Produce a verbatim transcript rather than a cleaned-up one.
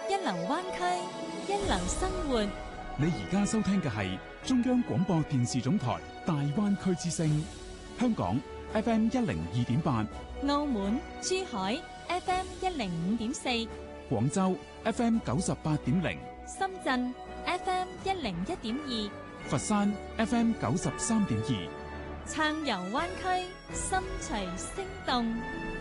一流灣區，一流生活。 你而家收聽嘅係中央廣播電視總台大灣區之聲，香港 F M 一零二點八， 澳門、珠海 F M 一零五點四， 廣州 F M 九十八點零， 深圳 F M 一零一點二， 佛山 F M 九十三點二。 暢遊灣區，心隨聲動。